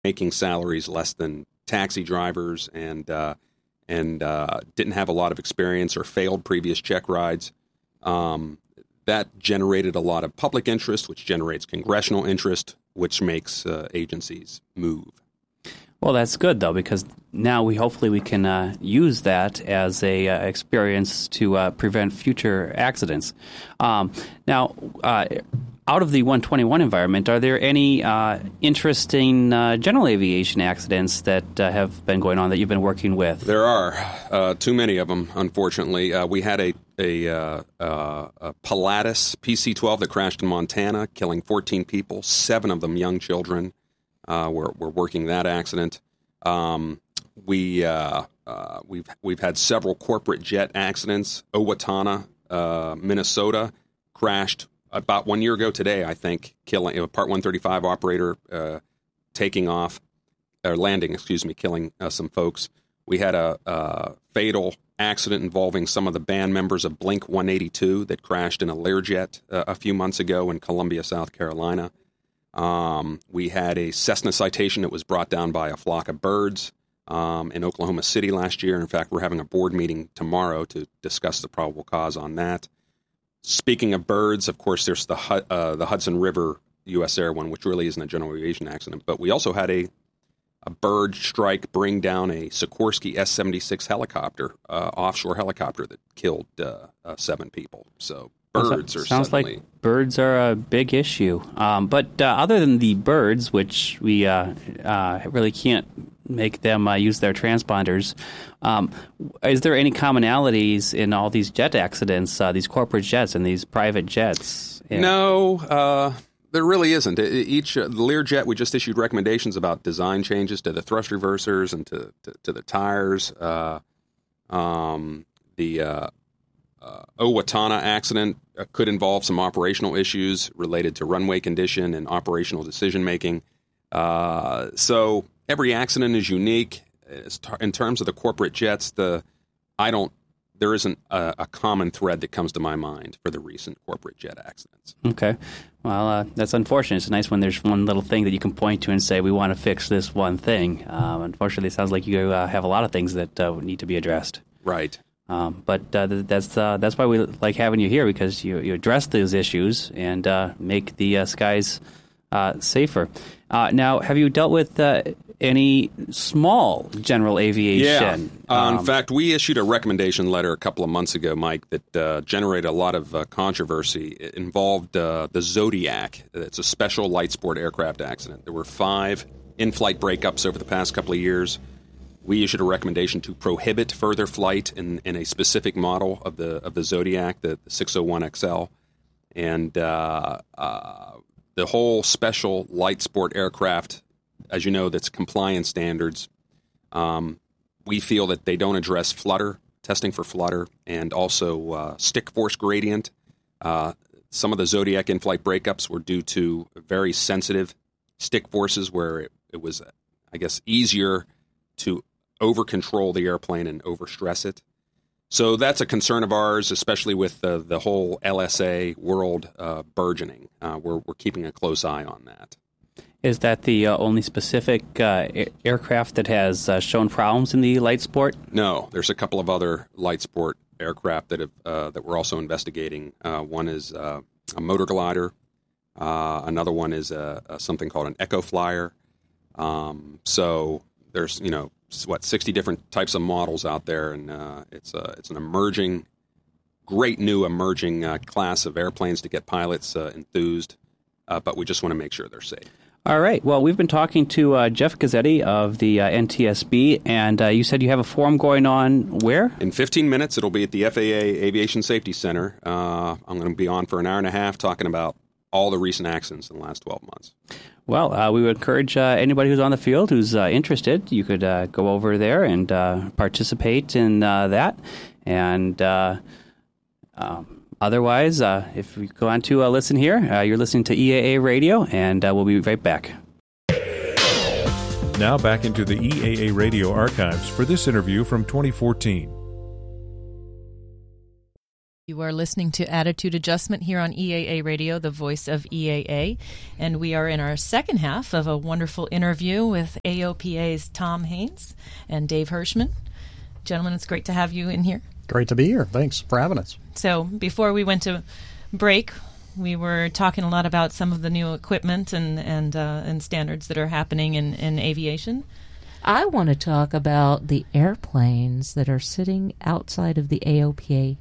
making salaries less than taxi drivers and didn't have a lot of experience or failed previous check rides. That generated a lot of public interest, which generates congressional interest, which makes agencies move. Well, that's good, though, because now hopefully we can use that as a experience to prevent future accidents. Now, out of the 121 environment, are there any interesting general aviation accidents that have been going on that you've been working with? There are too many of them, unfortunately. We had a Pilatus PC-12 that crashed in Montana, killing 14 people, 7 of them young children. We're working that accident. We've had several corporate jet accidents. Owatonna, Minnesota, crashed about 1 year ago today, I think, killing a Part 135 operator landing, killing some folks. We had a fatal accident involving some of the band members of Blink-182 that crashed in a Learjet a few months ago in Columbia, South Carolina. We had a Cessna citation that was brought down by a flock of birds in Oklahoma City last year. In fact, we're having a board meeting tomorrow to discuss the probable cause on that. Speaking of birds, of course, there's the Hudson River U.S. Air one, which really isn't a general aviation accident. But we also had a bird strike bring down a Sikorsky S-76 helicopter, offshore helicopter that killed 7 people. So birds are sounds like birds are a big issue. But other than the birds, which we really can't make them use their transponders, is there any commonalities in all these jet accidents, these corporate jets and these private jets? Yeah. No, there really isn't. The Learjet, we just issued recommendations about design changes to the thrust reversers and to the tires. The Owatonna accident could involve some operational issues related to runway condition and operational decision-making. So every accident is unique. In terms of the corporate jets, there isn't a common thread that comes to my mind for the recent corporate jet accidents. Okay. Well, that's unfortunate. It's nice when there's one little thing that you can point to and say, we want to fix this one thing. Unfortunately, it sounds like you have a lot of things that need to be addressed. Right. But that's why we like having you here, because you address those issues and make the skies safer. Now, have you dealt with any small general aviation? Yeah. In fact, we issued a recommendation letter a couple of months ago, Mike, that generated a lot of controversy. It involved the Zodiac. It's a special light sport aircraft accident. There were 5 in-flight breakups over the past couple of years. We issued a recommendation to prohibit further flight in a specific model of the Zodiac, the 601XL. And the whole special light sport aircraft, as you know, that's compliance standards, we feel that they don't address flutter, testing for flutter, and also stick force gradient. Some of the Zodiac in-flight breakups were due to very sensitive stick forces where it was, I guess, easier to over-control the airplane and overstress it. So that's a concern of ours, especially with the whole LSA world burgeoning. We're keeping a close eye on that. Is that the only specific aircraft that has shown problems in the light sport? No, there's a couple of other light sport aircraft that we're also investigating. One is a motor glider. Another one is something called an Echo Flyer. So there's 60 different types of models out there, and it's an great new emerging class of airplanes to get pilots enthused. But we just want to make sure they're safe. All right. Well, we've been talking to Jeff Gazzetti of the NTSB, and you said you have a forum going on where? In 15 minutes, it'll be at the FAA Aviation Safety Center. I'm going to be on for an hour and a half talking about all the recent accidents in the last 12 months. Well, we would encourage anybody who's on the field who's interested, you could go over there and participate in that. And otherwise, if we go on to listen here, you're listening to EAA Radio, and we'll be right back. Now back into the EAA Radio archives for this interview from 2014. You You are listening to Attitude Adjustment here on EAA Radio, the voice of EAA. And we are in our second half of a wonderful interview with AOPA's Tom Haynes and Dave Hirschman. Gentlemen, it's great to have you in here. Great to be here. Thanks for having us. So before we went to break, we were talking a lot about some of the new equipment and standards that are happening in aviation. I want to talk about the airplanes that are sitting outside of the AOPA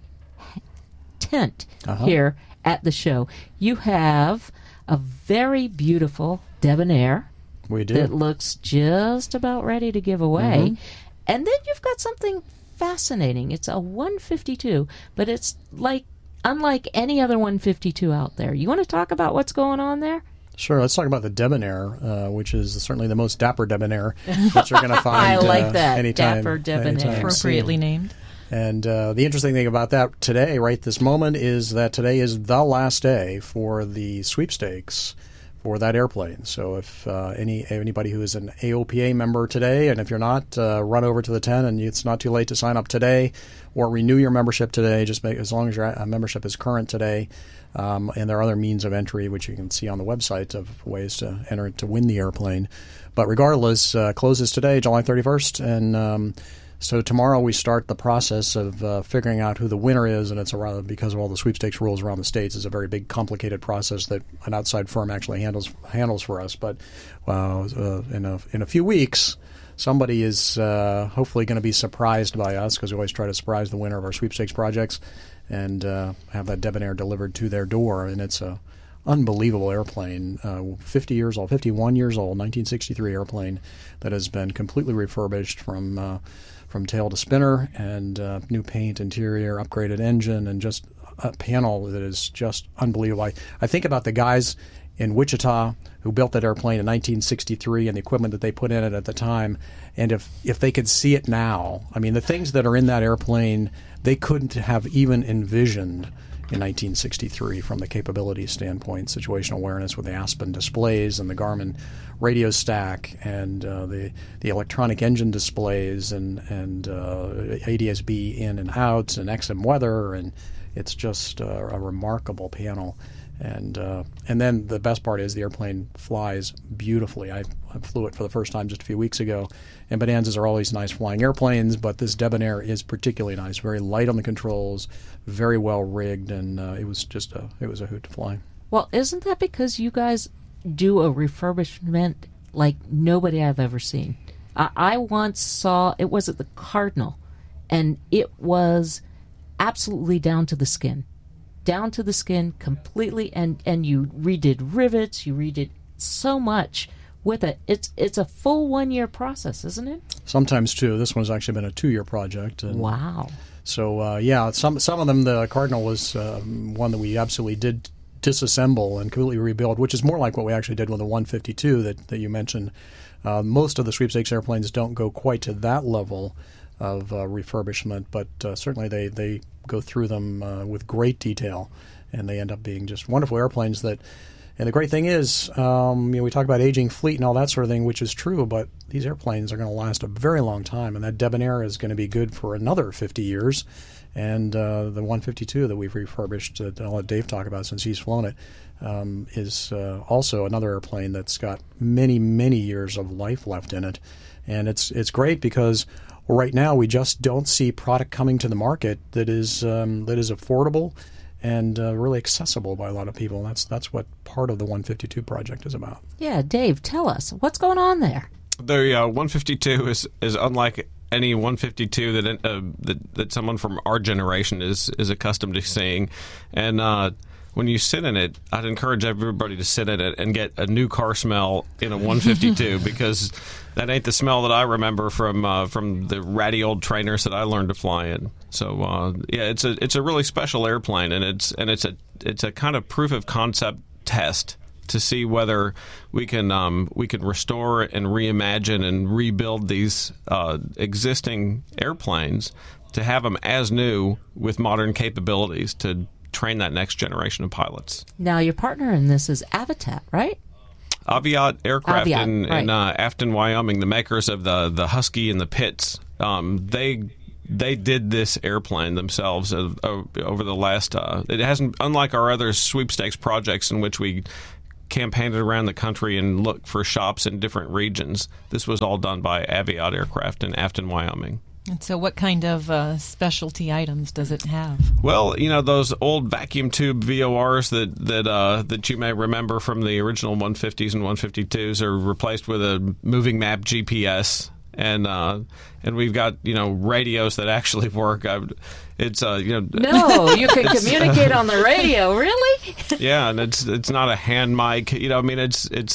tent here at the show. You have a very beautiful Debonair. We do. That looks just about ready to give away. And then you've got something fascinating. It's a 152, but it's unlike any other 152 out there. You want to talk about what's going on there? Sure. Let's talk about the Debonair, which is certainly the most dapper Debonair that you're going to find. I like that. Anytime, Dapper Debonair. anytime Appropriately soon. named. And the interesting thing about that today, right this moment, is that today is the last day for the sweepstakes for that airplane. So if anybody who is an AOPA member today, and if you're not, run over to the tent, and it's not too late to sign up today or renew your membership today, just as long as your membership is current today. And there are other means of entry, which you can see on the website, of ways to enter to win the airplane. But regardless, closes today, July 31st, and so tomorrow we start the process of figuring out who the winner is, and it's because of all the sweepstakes rules around the states. It's a very big, complicated process that an outside firm actually handles for us. But in a few weeks, somebody is hopefully going to be surprised by us, because we always try to surprise the winner of our sweepstakes projects and have that Debonair delivered to their door. And it's a unbelievable airplane, 51 years old, 1963 airplane that has been completely refurbished from tail to spinner, and new paint, interior, upgraded engine, and just a panel that is just unbelievable. I think about the guys in Wichita who built that airplane in 1963 and the equipment that they put in it at the time, and if they could see it now, I mean, the things that are in that airplane, they couldn't have even envisioned in 1963 from the capability standpoint, situational awareness with the Aspen displays and the Garmin radio stack and the electronic engine displays and ADS-B in and out and XM weather, and it's just a remarkable panel. And then the best part is the airplane flies beautifully. I flew it for the first time just a few weeks ago, and Bonanzas are always nice flying airplanes, but this Debonair is particularly nice. Very light on the controls, very well rigged, and it was a hoot to fly. Well, isn't that because you guys do a refurbishment like nobody I've ever seen? I once saw, it was at the Cardinal, and it was absolutely down to the skin. Down to the skin completely, and you redid rivets, you redid so much with it. It's a full 1 year process, isn't it? Sometimes two. This one's actually been a 2-year project. And wow. So some of them, the Cardinal was one that we absolutely did disassemble and completely rebuild, which is more like what we actually did with the 152 that you mentioned. Most of the sweepstakes airplanes don't go quite to that level of refurbishment, but certainly they go through them with great detail, and they end up being just wonderful airplanes. And the great thing is, we talk about aging fleet and all that sort of thing, which is true, but these airplanes are going to last a very long time, and that Debonair is going to be good for another 50 years. And the 152 that we've refurbished, that I'll let Dave talk about since he's flown it, is also another airplane that's got many, many years of life left in it. And it's great because right now we just don't see product coming to the market that is affordable and really accessible by a lot of people. That's what part of the 152 project is about. Yeah, Dave, tell us, what's going on there? The 152 is unlike any 152 that someone from our generation is accustomed to seeing. And when you sit in it, I'd encourage everybody to sit in it and get a new car smell in a 152 because that ain't the smell that I remember from the ratty old trainers that I learned to fly in. So it's a really special airplane, and it's a kind of proof of concept test to see whether we can restore and reimagine and rebuild these existing airplanes to have them as new with modern capabilities to train that next generation of pilots. Now, your partner in this is Aviat, right? Aviat Aircraft in right. Afton, Wyoming, the makers of the Husky and the Pitts. they did this airplane themselves over the last. It hasn't, unlike our other sweepstakes projects in which we campaigned around the country and looked for shops in different regions. This was all done by Aviat Aircraft in Afton, Wyoming. And so what kind of specialty items does it have? Well, those old vacuum tube VORs that you may remember from the original 150s and 152s are replaced with a moving map GPS. And we've got radios that actually work. It's No, you can communicate on the radio, really? Yeah, and it's not a hand mic. It's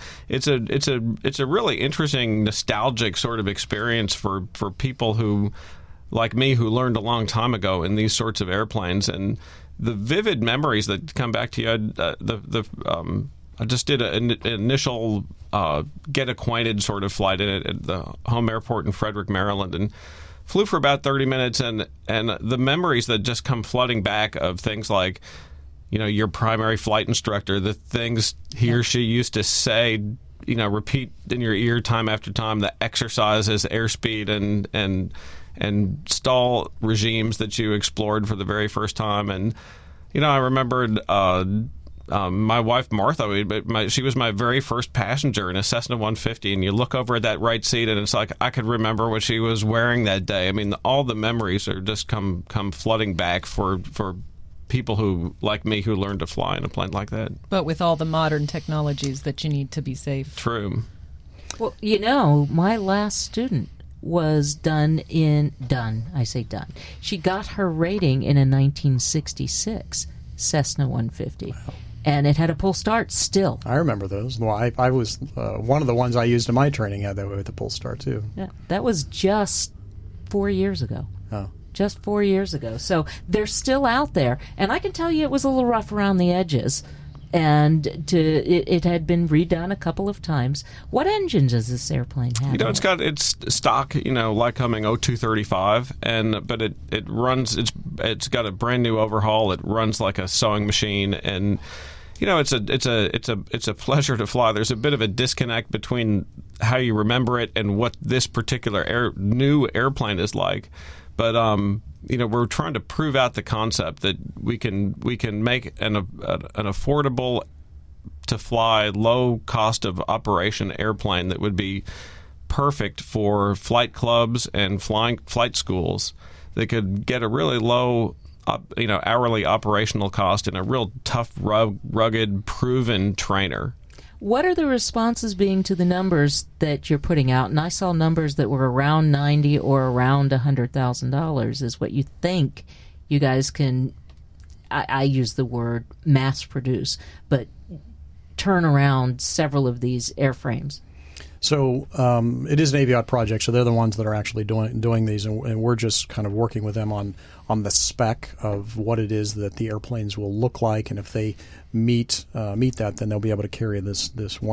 a really interesting nostalgic sort of experience for people who, like me, who learned a long time ago in these sorts of airplanes, and the vivid memories that come back to you. I just did an initial get acquainted sort of flight in it at the home airport in Frederick, Maryland, and flew for about 30 minutes. And the memories that just come flooding back of things like, your primary flight instructor, the things he or she used to say, repeat in your ear time after time, the exercises, airspeed, and stall regimes that you explored for the very first time. And, I remembered... my wife, Martha, she was my very first passenger in a Cessna 150, and you look over at that right seat, and it's like I could remember what she was wearing that day. I mean, all the memories are just come flooding back for people who, like me, who learned to fly in a plane like that. But with all the modern technologies that you need to be safe. True. Well, my last student was done. She got her rating in a 1966 Cessna 150. Wow. And it had a pull start still. I remember those. Well, I was one of the ones I used in my training had that with the pull start too. Yeah, that was just 4 years ago. Oh. Just 4 years ago. So they're still out there. And I can tell you it was a little rough around the edges. And it had been redone a couple of times. What engine does this airplane have? It's stock, Lycoming 0235, but it runs. It's got a brand new overhaul. It runs like a sewing machine, and it's a pleasure to fly. There's a bit of a disconnect between how you remember it and what this particular new airplane is like. But we're trying to prove out the concept that we can make an affordable to fly, low cost of operation airplane that would be perfect for flight clubs and flight schools. They could get a really low, hourly operational cost and a real tough, rugged, proven trainer. What are the responses being to the numbers that you're putting out? And I saw numbers that were around $90,000 or around $100,000 is what you think you guys can, I use the word mass produce, but turn around several of these airframes. So it is an Aviat project, so they're the ones that are actually doing these, and we're just kind of working with them on the spec of what it is that the airplanes will look like, and if they meet that, then they'll be able to carry this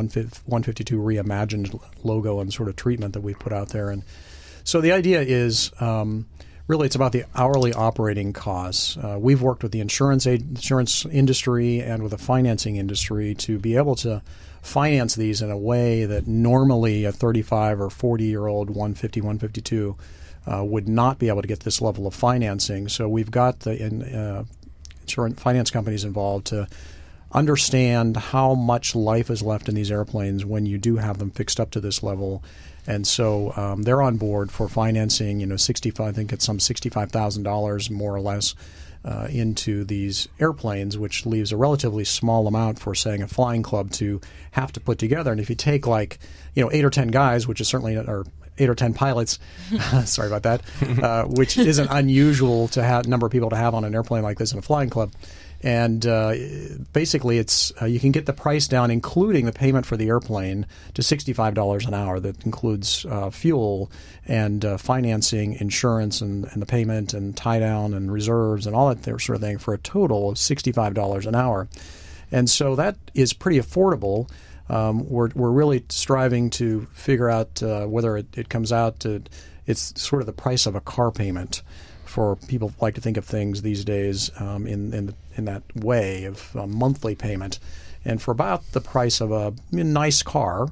152 reimagined logo and sort of treatment that we put out there. And so the idea is really it's about the hourly operating costs. We've worked with the insurance industry and with the financing industry to be able to finance these in a way that normally a 35 or 40-year-old 150, 152 would not be able to get this level of financing. So we've got the insurance finance companies involved to understand how much life is left in these airplanes when you do have them fixed up to this level. And so they're on board for financing, I think it's some $65,000 more or less into these airplanes, which leaves a relatively small amount for, saying, a flying club to have to put together. And if you take 8 or 10 guys, which is certainly, or 8 or 10 pilots, sorry about that, which isn't unusual to have number of people to have on an airplane like this in a flying club. And basically, it's you can get the price down, including the payment for the airplane, to $65 an hour. That includes fuel and financing, insurance, and the payment, and tie down, and reserves, and all that sort of thing, for a total of $65 an hour. And so that is pretty affordable. We're really striving to figure out whether it comes out to it's sort of the price of a car payment. For people who like to think of things these days in that way of monthly payment, and for about the price of a nice car,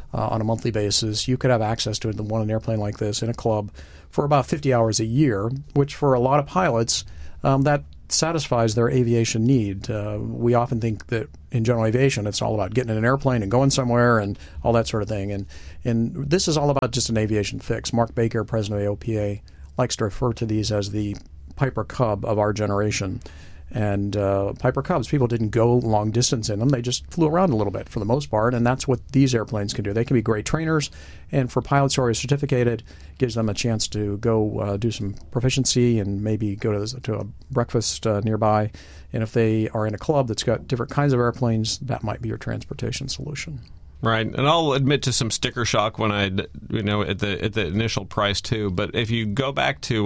on a monthly basis, you could have access to an airplane like this in a club for about 50 hours a year, which for a lot of pilots, that satisfies their aviation need. We often think that in general aviation, it's all about getting in an airplane and going somewhere and all that sort of thing. And this is all about just an aviation fix. Mark Baker, president of AOPA, likes to refer to these as the Piper Cub of our generation. And Piper Cubs, people didn't go long distance in them. They just flew around a little bit for the most part, and that's what these airplanes can do. They can be great trainers, and for pilots who are certificated, gives them a chance to go do some proficiency and maybe go to a breakfast nearby. And if they are in a club that's got different kinds of airplanes, that might be your transportation solution. Right, and I'll admit to some sticker shock when at the initial price too. But if you go back to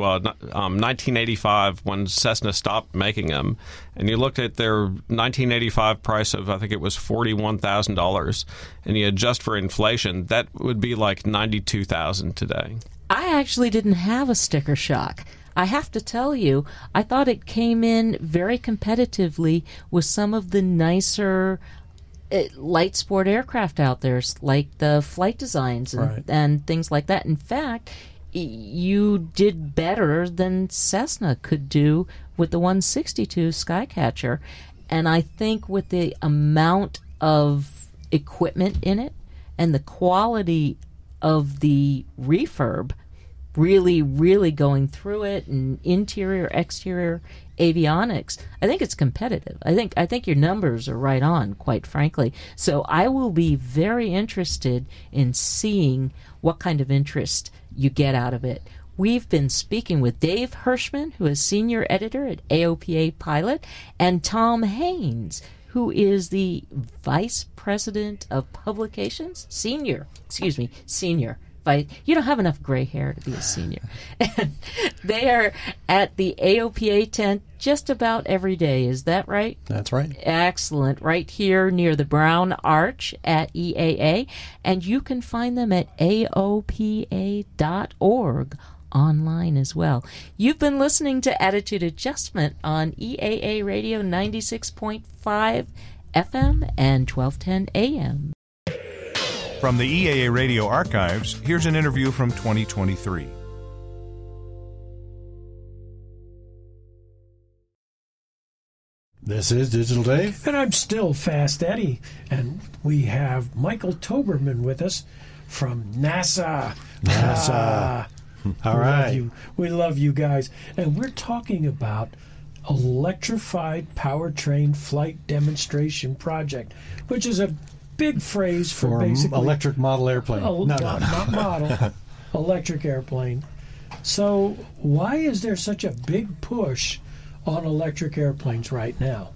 1985 when Cessna stopped making them, and you looked at their 1985 price of, I think it was $41,000, and you adjust for inflation, that would be like $92,000 today. I actually didn't have a sticker shock. I have to tell you, I thought it came in very competitively with some of the nicer light sport aircraft out there, like the Flight Designs and things like that. In fact, you did better than Cessna could do with the 162 Skycatcher. And I think with the amount of equipment in it and the quality of the refurb, really, really going through it, and interior, exterior avionics, I think it's competitive. I think your numbers are right on, quite frankly. So I will be very interested in seeing what kind of interest you get out of it. We've been speaking with Dave Hirschman, who is senior editor at AOPA Pilot, and Tom Haynes, who is the vice president of publications, senior. You don't have enough gray hair to be a senior. And they are at the AOPA tent just about every day. Is that right? That's right. Excellent. Right here near the Brown Arch at EAA. And you can find them at aopa.org online as well. You've been listening to Attitude Adjustment on EAA Radio 96.5 FM and 1210 AM. From the EAA Radio archives, here's an interview from 2023. This is Digital Dave. And I'm still Fast Eddie. And we have Michael Toberman with us from NASA. All right. We love you guys. And we're talking about Electrified Powertrain Flight Demonstration Project, which is a big phrase for basically electric model airplane. Not model, electric airplane. So why is there such a big push on electric airplanes right now?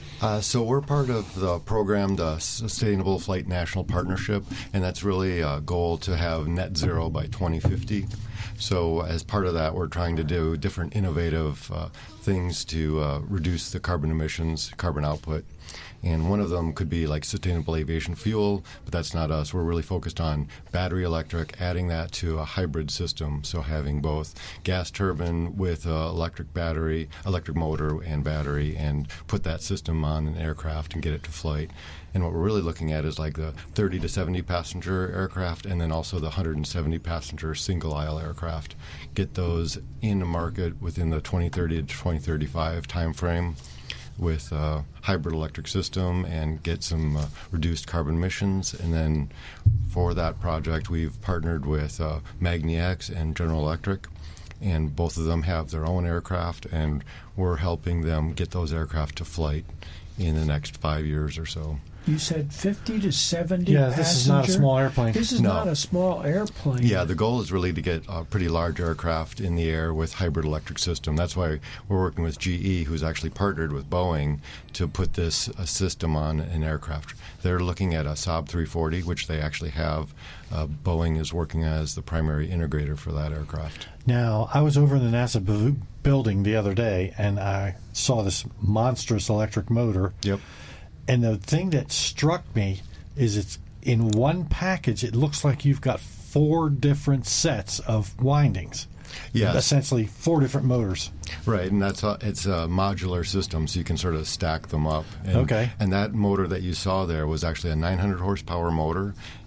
So we're part of the program, the Sustainable Flight National Partnership, and that's really a goal to have net zero by 2050. So as part of that, we're trying to do different innovative things to reduce the carbon emissions, carbon output. And one of them could be like sustainable aviation fuel, but that's not us. We're really focused on battery electric, adding that to a hybrid system. So having both gas turbine with electric battery, electric motor and battery, and put that system on an aircraft and get it to flight. And what we're really looking at is like the 30 to 70 passenger aircraft, and then also the 170 passenger single aisle aircraft. Get those in the market within the 2030 to 2035 time frame with a hybrid electric system and get some reduced carbon emissions. And then for that project, we've partnered with magniX and General Electric, and both of them have their own aircraft, and we're helping them get those aircraft to flight in the next 5 years or so. You said 50 to 70 Yeah, passenger? this is not a small airplane. This is not a small airplane. Yeah, the goal is really to get a pretty large aircraft in the air with hybrid electric system. That's why we're working with GE, who's actually partnered with Boeing to put this system on an aircraft. They're looking at a Saab 340, which they actually have. Boeing is working as the primary integrator for that aircraft. Now, I was over in the NASA building the other day, and I saw this monstrous electric motor. Yep. And the thing that struck me is it's in one package. It looks like you've got 4 different sets of windings. Yes. Essentially 4 different motors. Right, and it's a modular system, so you can sort of stack them up. And, Okay. And that motor that you saw there was actually a 900 horsepower motor,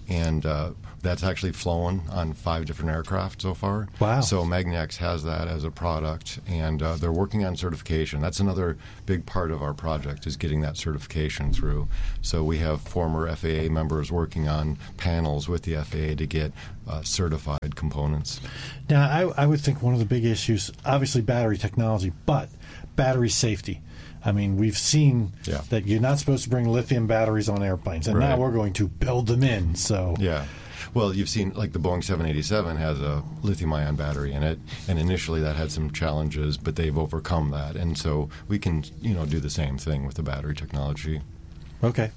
and that's actually flown on 5 different aircraft so far. Wow. So Magnex has that as a product, and they're working on certification. That's another big part of our project, is getting that certification through. So we have former FAA members working on panels with the FAA to get certified components. Now, I would think one of the big issues, obviously battery technology, but battery safety. I mean, we've seen that you're not supposed to bring lithium batteries on airplanes, and now we're going to build them in. So yeah. Well, you've seen, like, the Boeing 787 has a lithium-ion battery in it, and initially that had some challenges, but they've overcome that. And so we can, do the same thing with the battery technology. Okay.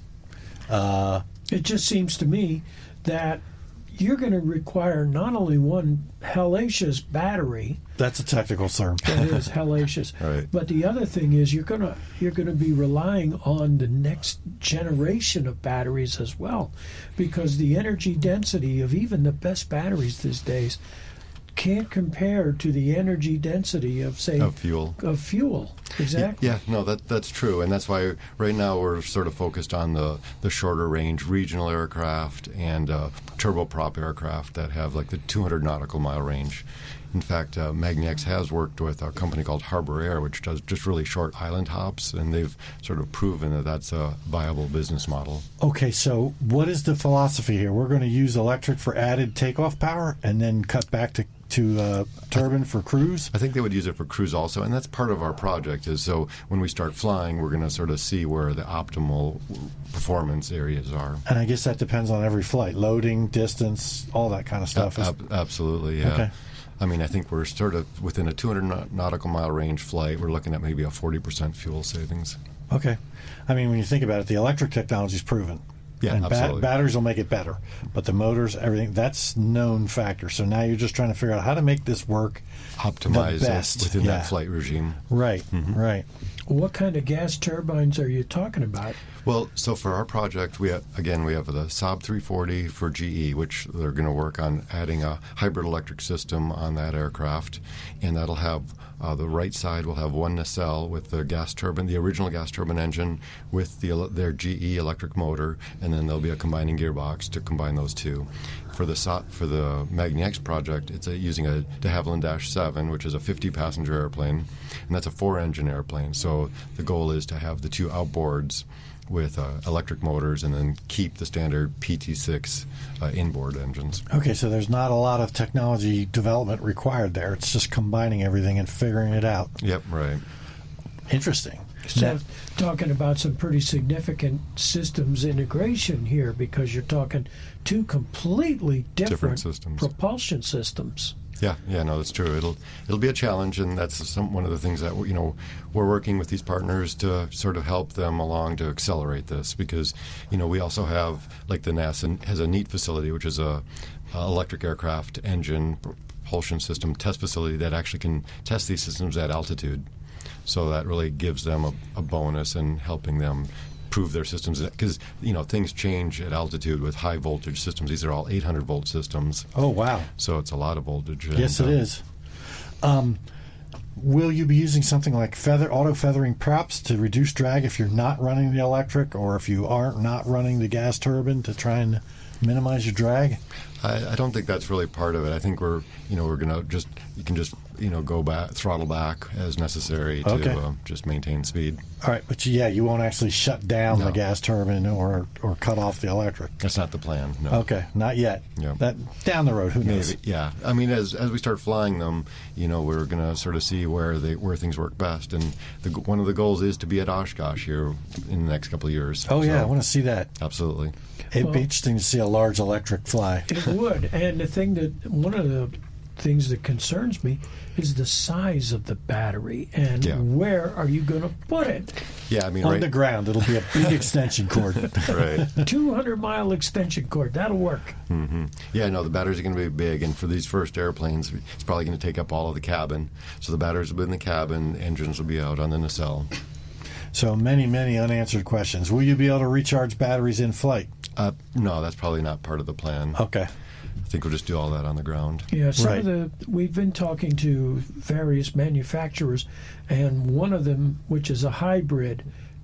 It just seems to me that you're going to require not only one hellacious battery. That's a technical term. It is hellacious. Right. But the other thing is you're going to be relying on the next generation of batteries as well, because the energy density of even the best batteries these days can't compare to the energy density of, say, of fuel. Exactly. Yeah, no, that's true, and that's why right now we're sort of focused on the shorter range regional aircraft and turboprop aircraft that have like the 200 nautical mile range. In fact, Magnex has worked with a company called Harbor Air, which does just really short island hops, and they've sort of proven that that's a viable business model. Okay, so what is the philosophy here? We're going to use electric for added takeoff power and then cut back to turbine for cruise? I think they would use it for cruise also, and that's part of our project. Is so when we start flying, we're going to sort of see where the optimal performance areas are. And I guess that depends on every flight, loading, distance, all that kind of stuff. Absolutely, yeah. Okay. I mean, I think we're sort of within a 200 nautical mile range flight, we're looking at maybe a 40% fuel savings. Okay. I mean, when you think about it, the electric technology is proven. Yeah, and absolutely. Batteries will make it better. But the motors, everything, that's known factor. So now you're just trying to figure out how to make this work optimize the best. It within that flight regime. Right, right. What kind of gas turbines are you talking about? Well, so for our project, we have the Saab 340 for GE, which they're going to work on adding a hybrid electric system on that aircraft, and that'll have the right side will have one nacelle with the gas turbine, the original gas turbine engine, with their GE electric motor, and then there'll be a combining gearbox to combine those two. For the Magnex project, it's using a de Havilland -7, which is a 50-passenger airplane, and that's a 4-engine airplane. So the goal is to have the two outboards with electric motors and then keep the standard PT6 inboard engines. Okay, so there's not a lot of technology development required there. It's just combining everything and figuring it out. Yep, right. Interesting. So talking about some pretty significant systems integration here, because you're talking two completely different systems. Propulsion systems. Yeah, no, that's true. It'll be a challenge, and that's one of the things that we're working with these partners to sort of help them along to accelerate this, because we also have, like, the NASA has a NEAT facility, which is a electric aircraft engine propulsion system test facility that actually can test these systems at altitude. So that really gives them a bonus in helping them prove their systems, because things change at altitude with high voltage systems. These are all 800 volt systems. Oh, wow. So it's a lot of voltage. Yes, it is. Will you be using something like auto feathering props to reduce drag if you're not running the electric, or if you aren't not running the gas turbine, to try and minimize your drag? I don't think that's really part of it. I think we're going to you can just go back, throttle back as necessary to just maintain speed. All right, but you won't actually shut down the gas turbine or cut off the electric. That's not the plan. No. Okay, not yet. Yeah. That down the road, who knows? Maybe, yeah. I mean, as we start flying them, we're going to sort of see where things work best, and one of the goals is to be at Oshkosh here in the next couple of years. Oh, yeah, I want to see that. Absolutely. It'd be interesting to see a large electric fly. It would, and one of the things that concerns me is the size of the battery, and where are you going to put it? Yeah, I mean, on the ground. It'll be a big extension cord. Right. 200-mile extension cord. That'll work. Mm-hmm. Yeah, no, the batteries are going to be big, and for these first airplanes, it's probably going to take up all of the cabin. So the batteries will be in the cabin, engines will be out on the nacelle. So many, many unanswered questions. Will you be able to recharge batteries in flight? No, that's probably not part of the plan. Okay. I think we'll just do all that on the ground. Yeah, we've been talking to various manufacturers, and one of them, which is a hybrid,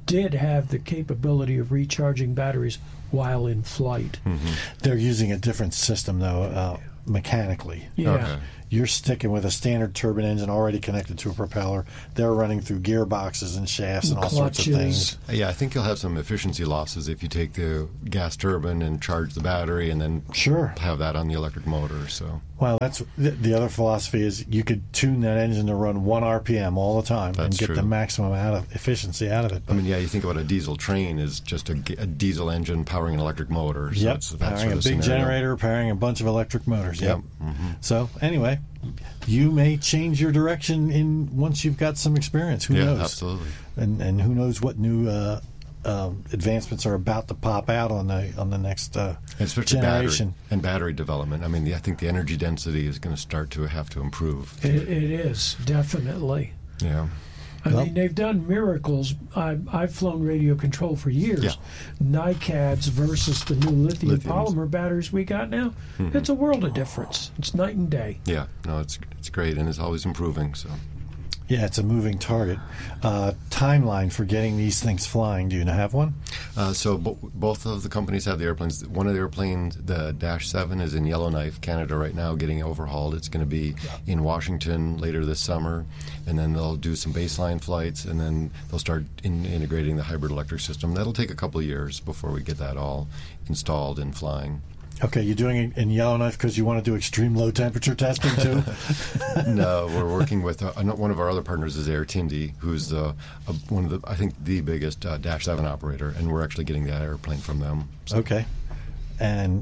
did have the capability of recharging batteries while in flight. They're using a different system, though, mechanically. Yeah. Okay. You're sticking with a standard turbine engine already connected to a propeller. They're running through gearboxes and shafts and all sorts of things. Yeah, I think you'll have some efficiency losses if you take the gas turbine and charge the battery and then have that on the electric motor. So, well, that's the other philosophy is you could tune that engine to run 1 RPM all the time and get the maximum efficiency out of it. But, I mean, yeah, you think about a diesel train is just a diesel engine powering an electric motor. So yep, powering a big generator, powering a bunch of electric motors. Yep. So, anyway, you may change your direction once you've got some experience. Who knows? Absolutely. And who knows what new advancements are about to pop out on the next generation. Battery development. I mean, I think the energy density is going to start to have to improve. It is, definitely. Yeah. I mean, they've done miracles. I've flown radio control for years. Yeah. NiCads versus the new lithium polymer batteries we got now. It's a world of difference. It's night and day. Yeah, no, it's great, and it's always improving. So, yeah, it's a moving target. Timeline for getting these things flying. Do you have one? So both of the companies have the airplanes. One of the airplanes, the Dash 7, is in Yellowknife, Canada right now, getting overhauled. It's going to be in Washington later this summer, and then they'll do some baseline flights, and then they'll start integrating the hybrid electric system. That'll take a couple of years before we get that all installed and flying. Okay, you're doing it in Yellowknife because you want to do extreme low temperature testing too? No, we're working with one of our other partners is Air Tindi, who's one of I think the biggest Dash 7 operator, and we're actually getting that airplane from them. So. Okay, and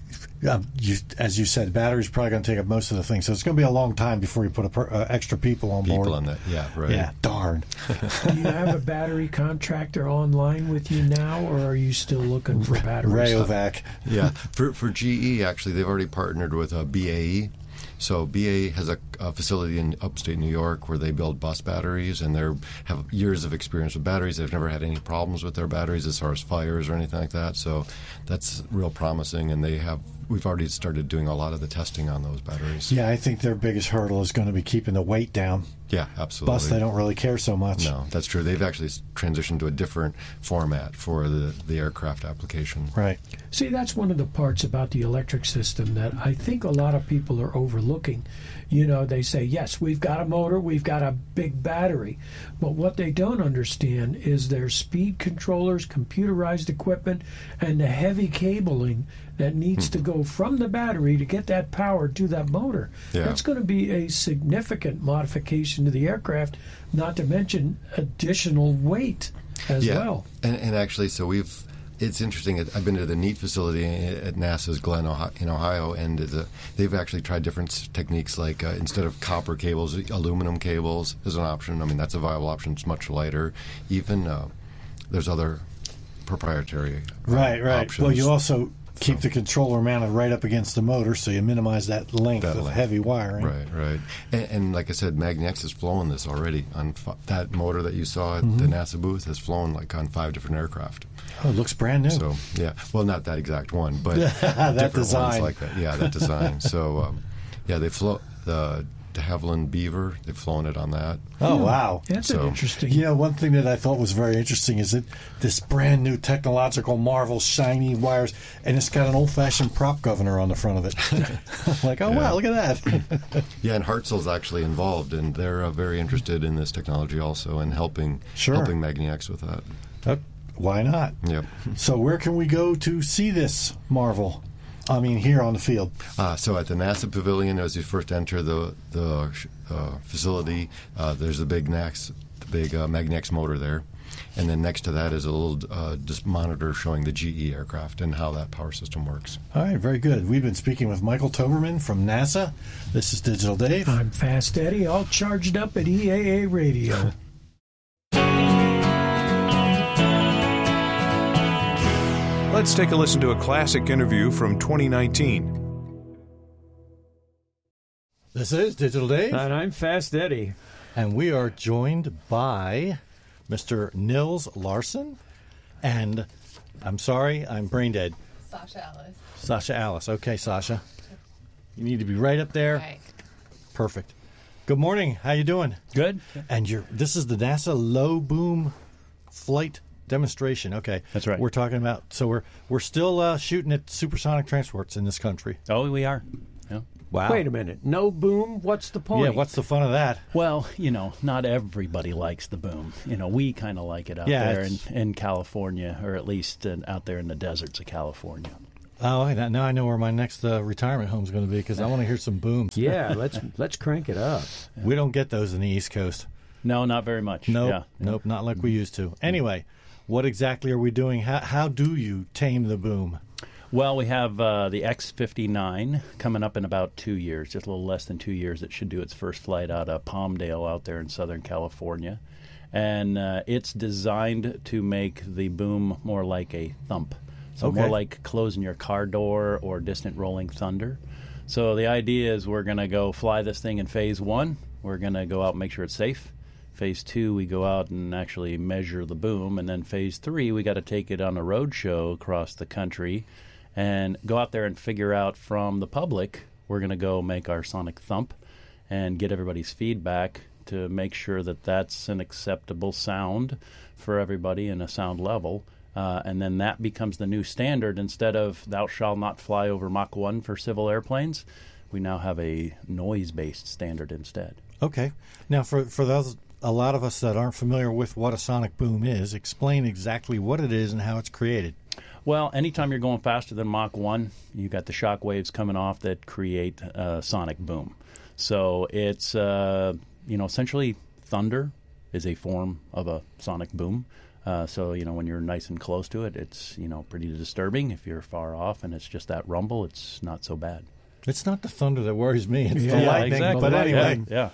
as you said, battery's probably going to take up most of the thing, so it's going to be a long time before you put extra people on board. People on that, yeah, right. Yeah, darn. Do you have a battery contractor online with you now, or are you still looking for batteries? Rayovac. Yeah, for GE, actually, they've already partnered with BAE. So BAE has a facility in upstate New York where they build bus batteries, and they have years of experience with batteries. They've never had any problems with their batteries as far as fires or anything like that. So that's real promising, and we've already started doing a lot of the testing on those batteries. Yeah, I think their biggest hurdle is going to be keeping the weight down. Yeah, absolutely. Bus, they don't really care so much. No, that's true. They've actually transitioned to a different format for the aircraft application. Right. See, that's one of the parts about the electric system that I think a lot of people are overlooking. You know, they say, yes, we've got a motor, we've got a big battery. But what they don't understand is their speed controllers, computerized equipment, and the heavy cabling that needs to go from the battery to get that power to that motor. Yeah. That's going to be a significant modification to the aircraft, not to mention additional weight as well. And actually, so it's interesting. I've been to the NEAT facility at NASA's Glen in Ohio, and they've actually tried different techniques, like instead of copper cables, aluminum cables is an option. I mean, that's a viable option. It's much lighter. Even there's other proprietary options. Well, you also keep the controller mounted right up against the motor, so you minimize that length of heavy wiring. Right. And like I said, Magnex has flown this already. On that motor that you saw at the NASA booth has flown like on 5 different aircraft. Oh, it looks brand new. So, yeah. Well, not that exact one, but that different design. ones like that. Yeah, that design. So, they flew the de Havilland Beaver. They've flown it on that. Oh, wow. That's interesting. You know, one thing that I thought was very interesting is that this brand new technological marvel, shiny wires, and it's got an old-fashioned prop governor on the front of it. Like, oh, wow, look at that. Yeah, and Hartzell's actually involved, and they're very interested in this technology also and helping Magnex with that. Why not? Yep. So where can we go to see this marvel? I mean, here on the field. So at the NASA Pavilion, as you first enter the facility, there's the big Magnex motor there. And then next to that is a little just monitor showing the GE aircraft and how that power system works. All right, very good. We've been speaking with Michael Toberman from NASA. This is Digital Dave. I'm Fast Eddie, all charged up at EAA Radio. Let's take a listen to a classic interview from 2019. This is Digital Dave. And I'm Fast Eddie. And we are joined by Mr. Nils Larson. And I'm sorry, I'm brain dead. Sasha Alice. Okay, Sasha. You need to be right up there. Right. Perfect. Good morning. How you doing? Good. And this is the NASA Low Boom Flight Demonstration. Okay, that's right. We're talking about. So we're still shooting at supersonic transports in this country. Oh, we are. Yeah. Wow. Wait a minute. No boom? What's the point? Yeah, what's the fun of that? Well, not everybody likes the boom. We kind of like it out there in California, or at least out there in the deserts of California. Oh, now I know where my next retirement home is going to be, because I want to hear some booms. Yeah, let's crank it up. We don't get those in the East Coast. No, not very much. Nope, not like we used to. Anyway, what exactly are we doing? How do you tame the boom? Well, we have the X-59 coming up in about 2 years, just a little less than 2 years. It should do its first flight out of Palmdale out there in Southern California. And it's designed to make the boom more like a thump. So more like closing your car door or distant rolling thunder. So the idea is we're going to go fly this thing in phase 1. We're going to go out and make sure it's safe. Phase 2, we go out and actually measure the boom. And then phase 3, we got to take it on a road show across the country and go out there and figure out from the public. We're going to go make our sonic thump and get everybody's feedback to make sure that that's an acceptable sound for everybody and a sound level. And then that becomes the new standard. Instead of thou shalt not fly over Mach 1 for civil airplanes, we now have a noise-based standard instead. Okay. Now, for those, a lot of us that aren't familiar with what a sonic boom is, explain exactly what it is and how it's created. Well, anytime you're going faster than Mach 1, you've got the shock waves coming off that create a sonic boom. So it's, essentially thunder is a form of a sonic boom. So, when you're nice and close to it, it's, pretty disturbing. If you're far off and it's just that rumble, it's not so bad. It's not the thunder that worries me. It's the lightning. Exactly. But anyway. Yeah.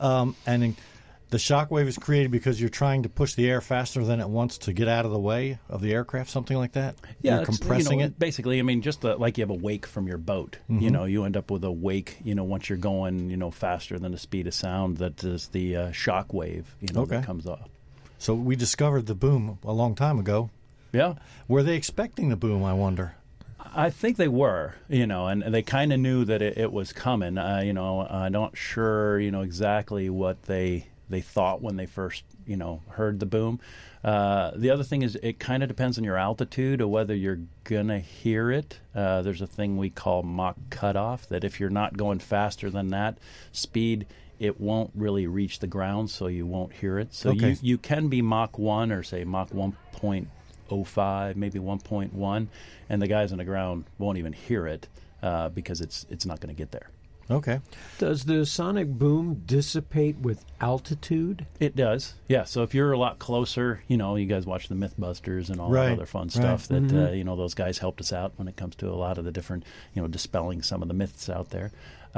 And the shock wave is created because you're trying to push the air faster than it wants to get out of the way of the aircraft, something like that? Yeah. You're compressing it? Basically, just like you have a wake from your boat. Mm-hmm. You end up with a wake, once you're going, faster than the speed of sound. That is the shock wave, that comes off. So we discovered the boom a long time ago. Yeah. Were they expecting the boom, I wonder? I think they were, and they kind of knew that it was coming. I'm not sure, exactly what they thought when they first, heard the boom. The other thing is it kind of depends on your altitude or whether you're going to hear it. There's a thing we call Mach cutoff, that if you're not going faster than that speed, it won't really reach the ground, so you won't hear it. So you can be Mach 1 or, say, Mach 1.05, maybe 1.1, and the guys on the ground won't even hear it because it's not going to get there. Okay. Does the sonic boom dissipate with altitude? It does, yeah. So if you're a lot closer, you guys watch the Mythbusters and all that other fun stuff that, those guys helped us out when it comes to a lot of the different, dispelling some of the myths out there.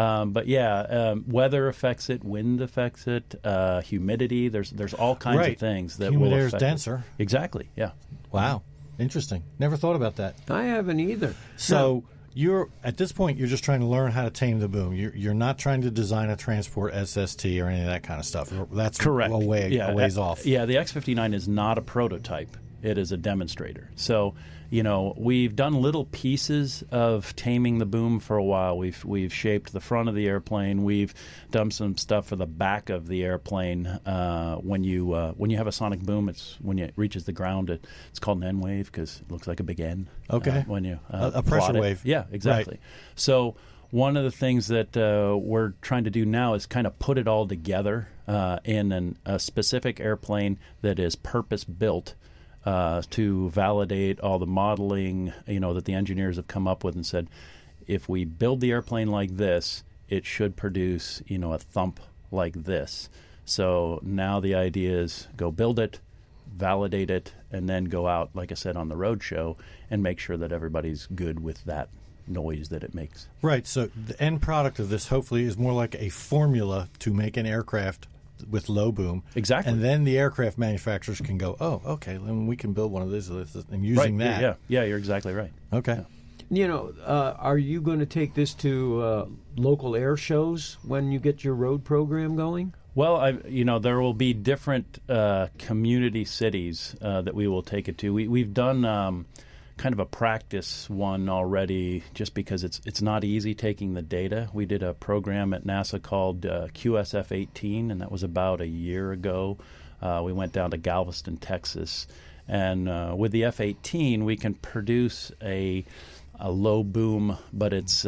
Weather affects it, wind affects it, humidity. There's all kinds of things that will affect it. Humid air is denser. Exactly, yeah. Wow. Interesting. Never thought about that. I haven't either. So you're at this point, you're just trying to learn how to tame the boom. You're not trying to design a transport SST or any of that kind of stuff. That's correct. A ways off. Yeah, the X-59 is not a prototype. It is a demonstrator. So, we've done little pieces of taming the boom for a while. We've shaped the front of the airplane. We've done some stuff for the back of the airplane. When you have a sonic boom, it's when it reaches the ground. It's called an N wave because it looks like a big N. Okay. When you a pressure wave. Yeah, exactly. Right. So one of the things that we're trying to do now is kind of put it all together in a specific airplane that is purpose built. To validate all the modeling, that the engineers have come up with and said, if we build the airplane like this, it should produce, a thump like this. So now the idea is go build it, validate it, and then go out, like I said, on the road show and make sure that everybody's good with that noise that it makes. Right. So the end product of this hopefully is more like a formula to make an aircraft with low boom. Exactly. And then the aircraft manufacturers can go, oh, okay, then we can build one of these and using that. Yeah, you're exactly right. Okay. Yeah. Are you going to take this to local air shows when you get your road program going? Well, there will be different community cities that we will take it to. We've done kind of a practice one already, just because it's not easy taking the data. We did a program at NASA called QSF-18, and that was about a year ago. We went down to Galveston, Texas, And with the F-18, we can produce a low boom, but it's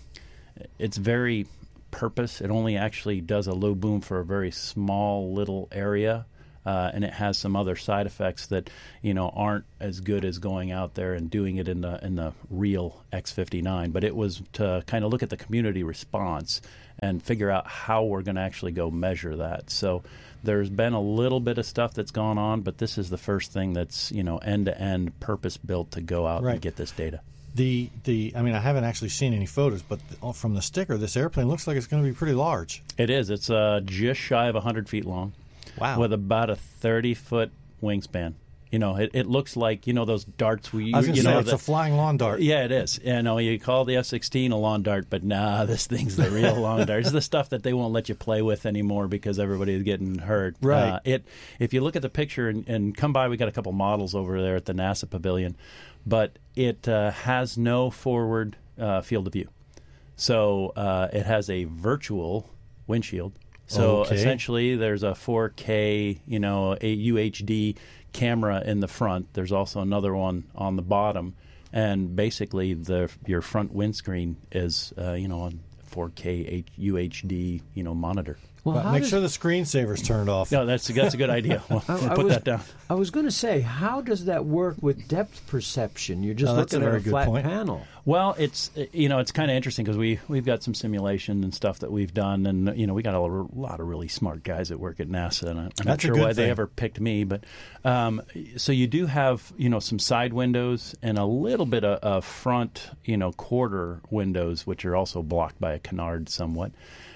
very purpose. It only actually does a low boom for a very small little area. And it has some other side effects that aren't as good as going out there and doing it in the real X-59. But it was to kind of look at the community response and figure out how we're going to actually go measure that. So there's been a little bit of stuff that's gone on, but this is the first thing that's end-to-end purpose-built to go out and get this data. I mean, I haven't actually seen any photos, but from the sticker, this airplane looks like it's going to be pretty large. It is. It's just shy of 100 feet long. Wow. With about a 30-foot wingspan. It looks like, those darts we use. I was going to say, it's a flying lawn dart. Yeah, it is. You call the F-16 a lawn dart, but nah, this thing's the real lawn dart. It's the stuff that they won't let you play with anymore because everybody's getting hurt. Right. If you look at the picture and come by, we got a couple models over there at the NASA Pavilion, but it has no forward field of view. So it has a virtual windshield. So essentially, there's a 4K, a UHD camera in the front. There's also another one on the bottom, and basically, your front windscreen is, a 4K UHD, monitor. Well, make sure the screensaver's turned off. No, that's a good idea. We'll put that down. I was going to say, how does that work with depth perception? You're just looking at a flat panel. Well, it's kind of interesting because we've got some simulation and stuff that we've done, and we got a lot of really smart guys that work at NASA, and I'm not sure why they ever picked me, but so you do have some side windows and a little bit of front quarter windows, which are also blocked by a canard somewhat.